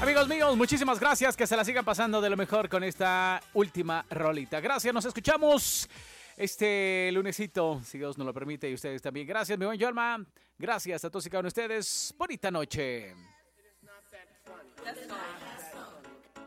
Amigos míos, muchísimas gracias. Que se la sigan pasando de lo mejor con esta última rolita. Gracias, nos escuchamos este lunesito, si Dios nos lo permite, y ustedes también. Gracias, mi buen Yolma. Gracias a todos y cada uno de ustedes. Bonita noche. That's fine.